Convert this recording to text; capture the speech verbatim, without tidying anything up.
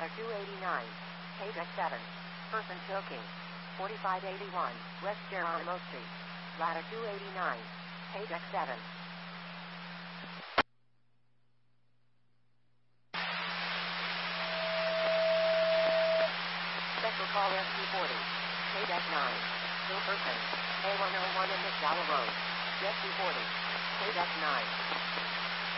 Ladder two eighty-nine. Paydeck seven. Person choking. forty-five eighty-one. West Geronimo Street. Ladder two eighty-nine. Paydeck seven. Special call S P forty. Paydeck nine. Still person. A one oh one in McDowell Road. S P forty. Paydeck nine.